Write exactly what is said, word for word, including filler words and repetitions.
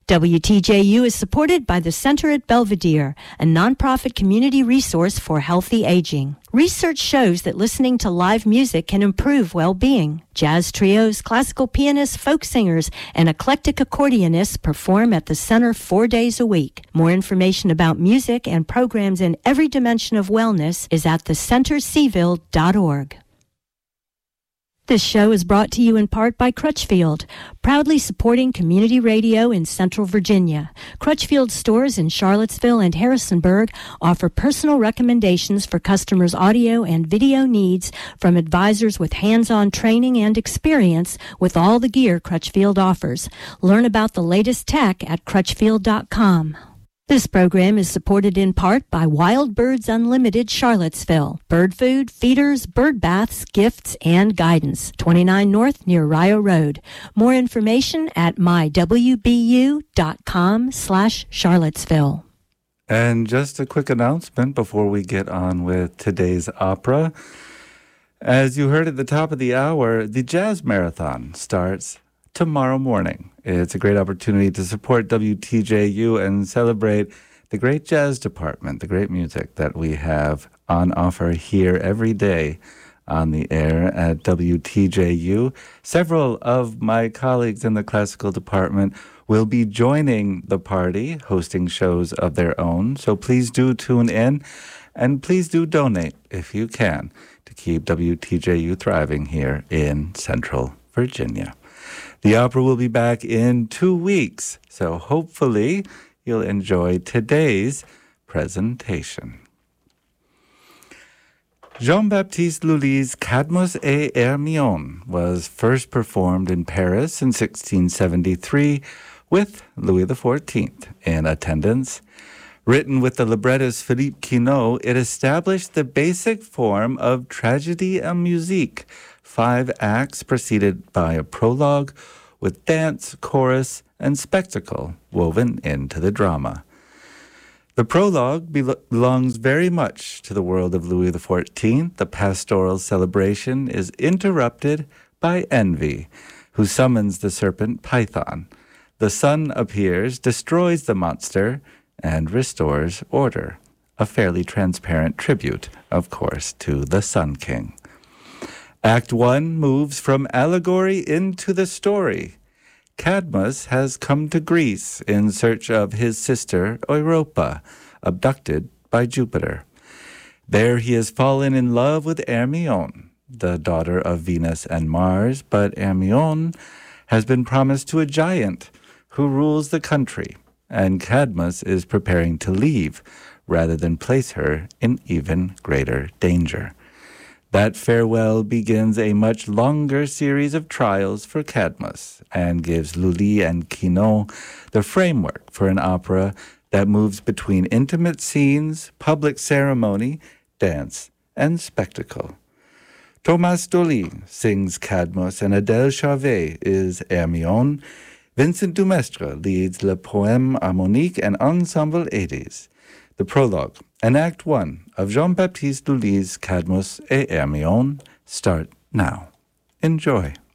W T J U is supported by the Center at Belvedere, a nonprofit community resource for healthy aging. Research shows that listening to live music can improve well-being. Jazz trios, classical pianists, folk singers, and eclectic accordionists perform at the center four days a week. More information about music and programs in every dimension of wellness is at the center seville dot org. This show is brought to you in part by Crutchfield, proudly supporting community radio in Central Virginia. Crutchfield stores in Charlottesville and Harrisonburg offer personal recommendations for customers' audio and video needs from advisors with hands-on training and experience with all the gear Crutchfield offers. Learn about the latest tech at crutchfield dot com. This program is supported in part by Wild Birds Unlimited Charlottesville. Bird food, feeders, bird baths, gifts, and guidance. twenty-nine North near Rio Road. More information at my w b u dot com slash Charlottesville. And just a quick announcement before we get on with today's opera. As you heard at the top of the hour, the Jazz Marathon starts tomorrow morning. It's a great opportunity to support W T J U and celebrate the great jazz department, the great music that we have on offer here every day on the air at W T J U. Several of my colleagues in the classical department will be joining the party, hosting shows of their own. So please do tune in, and please do donate if you can to keep W T J U thriving here in Central Virginia. The opera will be back in two weeks, so hopefully you'll enjoy today's presentation. Jean-Baptiste Lully's Cadmus et Hermione was first performed in Paris in sixteen seventy-three with Louis the fourteenth in attendance. Written with the librettist Philippe Quinault, it established the basic form of tragédie en musique, five acts preceded by a prologue with dance, chorus, and spectacle woven into the drama. The prologue belongs very much to the world of Louis the fourteenth. The pastoral celebration is interrupted by Envy, who summons the serpent Python. The sun appears, destroys the monster, and restores order. A fairly transparent tribute, of course, to the Sun King. Act one moves from allegory into the story. Cadmus has come to Greece in search of his sister Europa, abducted by Jupiter. There he has fallen in love with Hermione, the daughter of Venus and Mars, but Hermione has been promised to a giant who rules the country, and Cadmus is preparing to leave rather than place her in even greater danger. That farewell begins a much longer series of trials for Cadmus and gives Lully and Quinault the framework for an opera that moves between intimate scenes, public ceremony, dance, and spectacle. Thomas Dolly sings Cadmus and Adèle Charvet is Hermione. Vincent Dumestre leads Le Poème Harmonique and Ensemble Hades. The prologue and Act one of Jean-Baptiste Lully's Cadmus et Hermione start now. Enjoy.